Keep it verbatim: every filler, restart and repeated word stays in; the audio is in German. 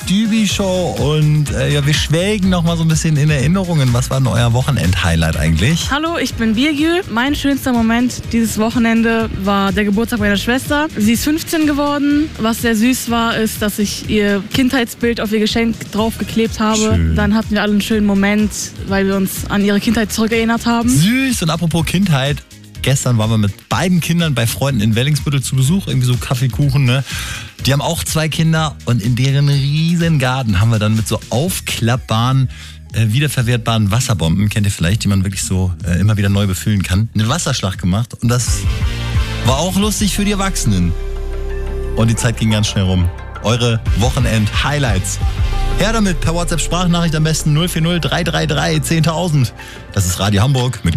Stübi-Show und äh, ja, wir schwelgen noch mal so ein bisschen in Erinnerungen. Was war denn euer Wochenend-Highlight eigentlich? Hallo, ich bin Birgül. Mein schönster Moment dieses Wochenende war der Geburtstag meiner Schwester. Sie ist fünfzehn geworden. Was sehr süß war, ist, dass ich ihr Kindheitsbild auf ihr Geschenk draufgeklebt habe. Schön. Dann hatten wir alle einen schönen Moment, weil wir uns an ihre Kindheit zurückerinnert haben. Süß. Und apropos Kindheit, gestern waren wir mit beiden Kindern bei Freunden in Wellingsbüttel zu Besuch, irgendwie so Kaffeekuchen, ne? Die haben auch zwei Kinder und in deren riesen Garten haben wir dann mit so aufklappbaren, äh, wiederverwertbaren Wasserbomben, kennt ihr vielleicht, die man wirklich so äh, immer wieder neu befüllen kann, einen Wasserschlag gemacht und das war auch lustig für die Erwachsenen. Und die Zeit ging ganz schnell rum. Eure Wochenend-Highlights. Her damit, per WhatsApp-Sprachnachricht am besten null vier null drei drei drei zehntausend. Das ist Radio Hamburg mit